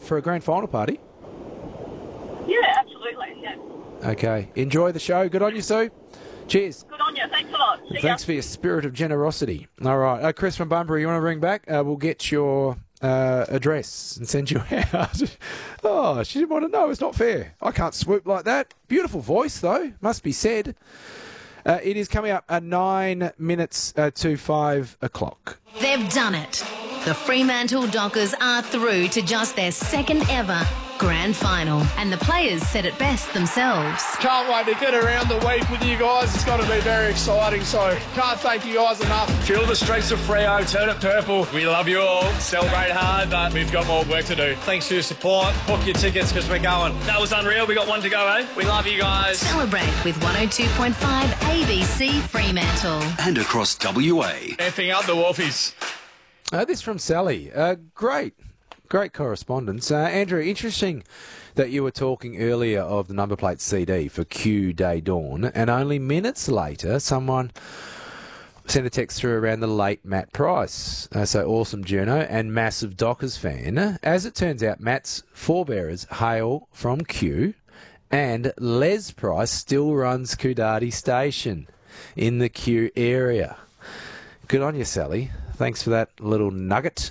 for a grand final party? Yeah, absolutely. Yeah. Okay. Enjoy the show. Good on you, Sue. Cheers. Good on you. Thanks a lot. See Thanks ya. for your spirit of generosity. All right. Chris from Bunbury, you want to ring back? We'll get your address and send you out. Oh, she didn't want to know. It's not fair. I can't swoop like that. Beautiful voice, though, must be said. It is coming up at 9 minutes to 5 o'clock. They've done it. The Fremantle Dockers are through to just their second ever grand final, and the players said it best themselves. Can't wait to get around the week with you guys. It's going to be very exciting, so can't thank you guys enough. Feel the streets of Freo, turn it purple. We love you all. Celebrate hard, but we've got more work to do. Thanks for your support. Book your tickets because we're going. That was unreal. We got one to go, eh? We love you guys. Celebrate with 102.5 ABC Fremantle. And across WA. Effing up the Wolfies. This from Sally. Great correspondence. Andrew, interesting that you were talking earlier of the number plate CD for Q Day Dawn, and only minutes later someone sent a text through around the late Matt Price. So awesome journo and massive Dockers fan. As it turns out, Matt's forebearers hail from Q, and Les Price still runs Coodati Station in the Q area. Good on you, Sally. Thanks for that little nugget.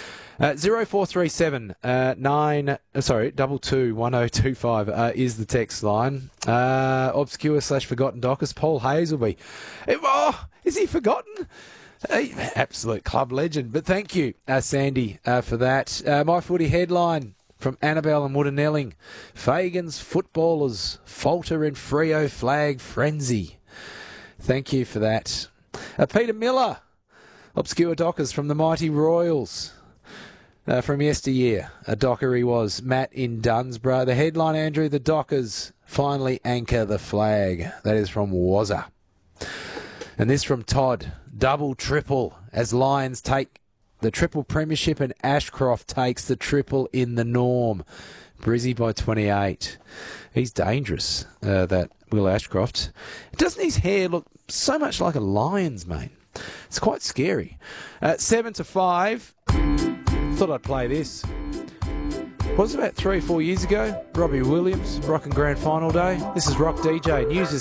0437 22 1025 is the text line. Obscure/forgotten Dockers. Paul Hazelby. Is he forgotten? Absolute club legend. But thank you, Sandy, for that. My footy headline from Annabelle and Woodanelling. Fagan's footballers falter in Freo flag frenzy. Thank you for that. Peter Miller. Obscure Dockers from the mighty Royals. From yesteryear, a Docker he was. Matt in Dunsborough. The headline, Andrew, the Dockers finally anchor the flag. That is from Wazza. And this from Todd. Double, triple, as Lions take the triple premiership and Ashcroft takes the triple in the Norm. Brizzy by 28. He's dangerous, that Will Ashcroft. Doesn't his hair look so much like a lion's, mate? It's quite scary. 7 to 5. Thought I'd play this. Was it about 3 or 4 years ago? Robbie Williams, Rock and Grand Final Day. This is Rock DJ. News is